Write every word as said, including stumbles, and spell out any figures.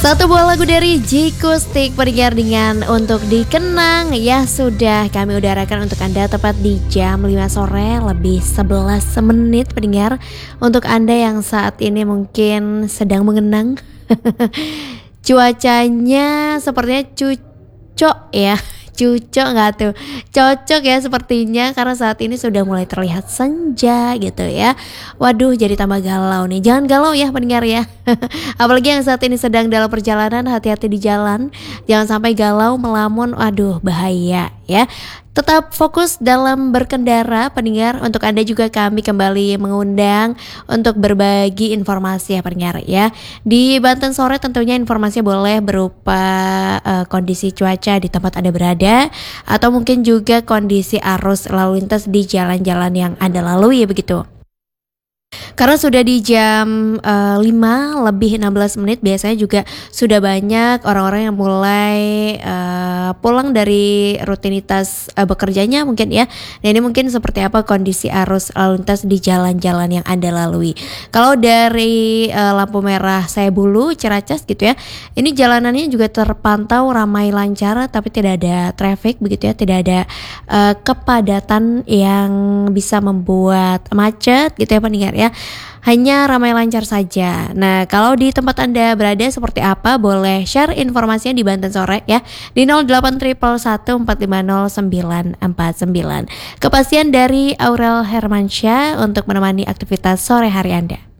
Satu buah lagu dari Jikustik pendengar dengan Untuk Dikenang ya sudah kami udarakan untuk Anda tepat di jam lima sore lebih sebelas menit pendengar. Untuk Anda yang saat ini mungkin sedang mengenang cuacanya sepertinya cucok ya. Cucok nggak tuh? Cocok ya sepertinya karena saat ini sudah mulai terlihat senja gitu ya. Waduh jadi tambah galau nih. Jangan galau ya pendengar ya. Apalagi yang saat ini sedang dalam perjalanan, hati-hati di jalan. Jangan sampai galau, melamun, waduh bahaya ya. Tetap fokus dalam berkendara pendengar. Untuk Anda juga kami kembali mengundang untuk berbagi informasi ya pendengar ya. Di Banten Sore tentunya informasinya boleh berupa uh, kondisi cuaca di tempat Anda berada, atau mungkin juga kondisi arus lalu lintas di jalan-jalan yang Anda lalui ya begitu. Karena sudah di jam uh, lima lebih enam belas menit, biasanya juga sudah banyak orang-orang yang mulai uh, pulang dari rutinitas uh, bekerjanya mungkin ya. Nah ini mungkin seperti apa kondisi arus lalu lintas di jalan-jalan yang Anda lalui. Kalau dari uh, lampu merah Sayabulu, Ciracas gitu ya, ini jalanannya juga terpantau ramai lancar tapi tidak ada traffic begitu ya, tidak ada uh, kepadatan yang bisa membuat macet gitu ya pendengar ya. Hanya ramai lancar saja. Nah kalau di tempat Anda berada seperti apa, boleh share informasinya di Banten Sore ya, di nol delapan satu satu empat lima nol sembilan empat sembilan. Kepastian dari Aurel Hermansyah untuk menemani aktivitas sore hari Anda.